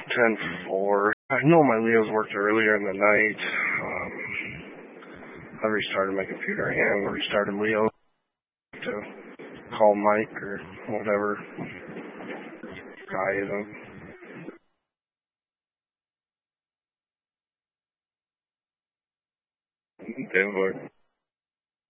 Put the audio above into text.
10:04. I know my Leos worked earlier in the night. I restarted my computer and restarted Leo to call Mike or whatever guy is on. Didn't work.